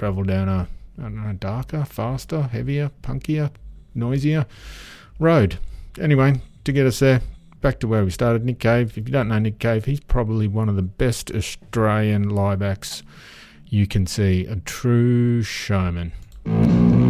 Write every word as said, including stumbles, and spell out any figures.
travel down a, I don't know, darker, faster, heavier, punkier, noisier road. Anyway, to get us there, back to where we started, Nick Cave. If you don't know Nick Cave, he's probably one of the best Australian live acts you can see. A true showman.